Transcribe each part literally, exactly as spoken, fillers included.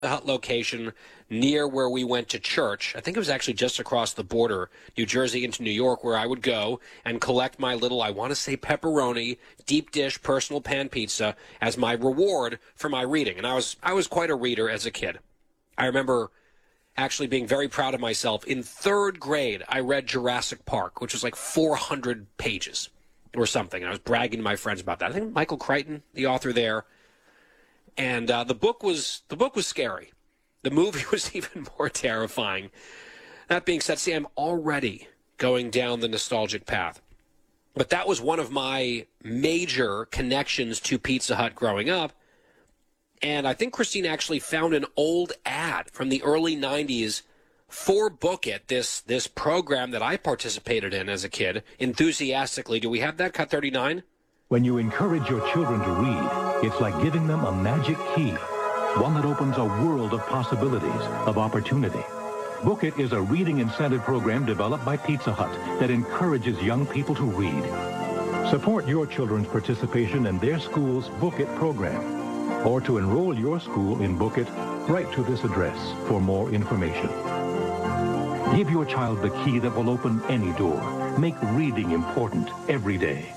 Hut location near where we went to church. I think it was actually just across the border, New Jersey into New York, where I would go and collect my little, I want to say pepperoni, deep dish personal pan pizza as my reward for my reading. And I was I was quite a reader as a kid. I remember actually being very proud of myself. In third grade, I read Jurassic Park, which was like four hundred pages or something. And I was bragging to my friends about that. I think Michael Crichton, the author there. And uh, the book was the book was scary. The movie was even more terrifying. That being said, see, I'm already going down the nostalgic path. But that was one of my major connections to Pizza Hut growing up. And I think Christine actually found an old ad from the early nineties for Book It, this this program that I participated in as a kid, enthusiastically. Do we have that, Cut thirty-nine? When you encourage your children to read, it's like giving them a magic key, one that opens a world of possibilities, of opportunity. Book It is a reading incentive program developed by Pizza Hut that encourages young people to read. Support your children's participation in their school's Book It program. Or to enroll your school in Book It, write to this address for more information. Give your child the key that will open any door. Make reading important every day.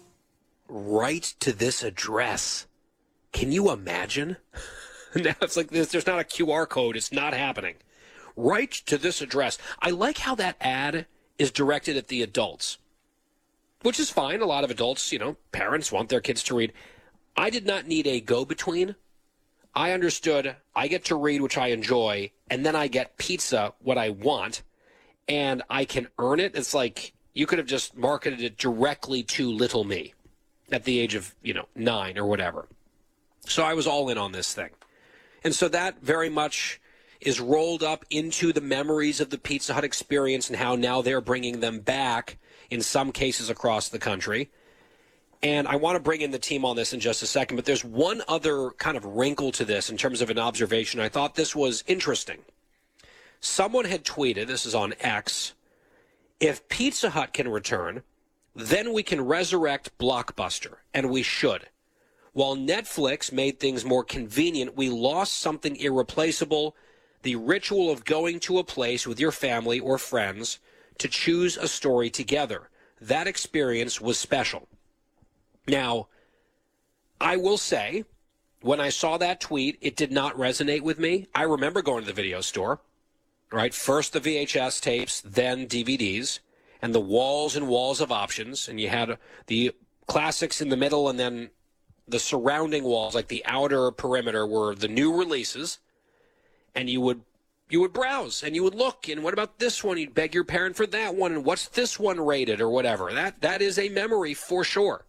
Write to this address. Can you imagine? Now it's like this, there's not a Q R code. It's not happening. Write to this address. I like how that ad is directed at the adults, which is fine. A lot of adults, you know, parents want their kids to read. I did not need a go-between. I understood I get to read, which I enjoy, and then I get pizza, what I want, and I can earn it. It's like you could have just marketed it directly to little me at the age of, you know, nine or whatever. So I was all in on this thing. And so that very much is rolled up into the memories of the Pizza Hut experience and how now they're bringing them back in some cases across the country. And I want to bring in the team on this in just a second, but there's one other kind of wrinkle to this in terms of an observation. I thought this was interesting. Someone had tweeted, this is on X, if Pizza Hut can return, then we can resurrect Blockbuster, and we should. While Netflix made things more convenient, we lost something irreplaceable, the ritual of going to a place with your family or friends to choose a story together. That experience was special. Now, I will say, when I saw that tweet, it did not resonate with me. I remember going to the video store, right? First the V H S tapes, then D V Ds. And the walls and walls of options, and you had the classics in the middle, and then the surrounding walls, like the outer perimeter, were the new releases, and you would you would browse, and you would look, and what about this one? You'd beg your parent for that one, and what's this one rated, or whatever. That that is a memory for sure.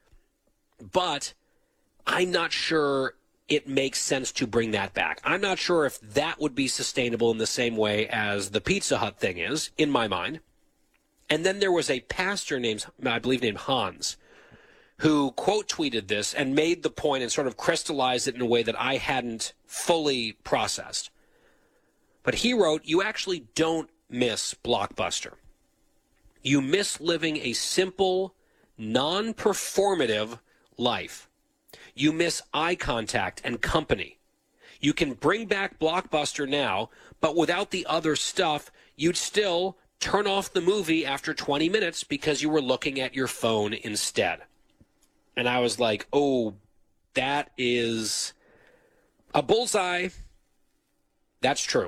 But I'm not sure it makes sense to bring that back. I'm not sure if that would be sustainable in the same way as the Pizza Hut thing is, in my mind. And then there was a pastor named, I believe named Hans, who quote tweeted this and made the point and sort of crystallized it in a way that I hadn't fully processed. But he wrote, you actually don't miss Blockbuster. You miss living a simple, non-performative life. You miss eye contact and company. You can bring back Blockbuster now, but without the other stuff, you'd still turn off the movie after twenty minutes because you were looking at your phone instead. And I was like, oh, that is a bullseye. That's true.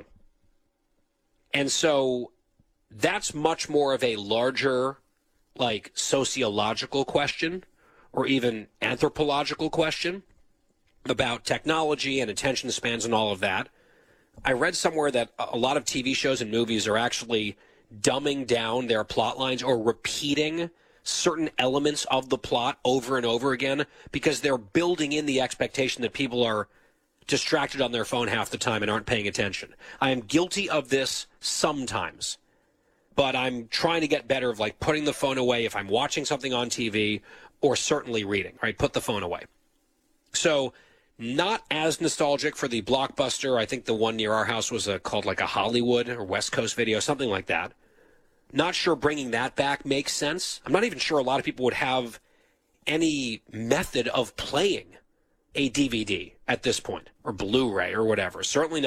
And so that's much more of a larger, like, sociological question or even anthropological question about technology and attention spans and all of that. I read somewhere that a lot of T V shows and movies are actually dumbing down their plot lines or repeating certain elements of the plot over and over again because they're building in the expectation that people are distracted on their phone half the time and aren't paying attention. I am guilty of this sometimes, but I'm trying to get better of like putting the phone away if I'm watching something on T V or certainly reading, right? Put the phone away. So not as nostalgic for the Blockbuster. I think the one near our house was a, called like a Hollywood or West Coast Video, something like that. Not sure bringing that back makes sense. I'm not even sure a lot of people would have any method of playing a D V D at this point, or Blu-ray or whatever. Certainly